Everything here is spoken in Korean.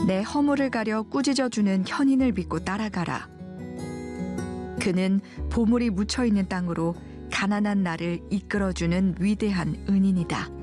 내 허물을 가려 꾸짖어주는 현인을 믿고 따라가라. 그는 보물이 묻혀있는 땅으로 가난한 나를 이끌어주는 위대한 은인이다.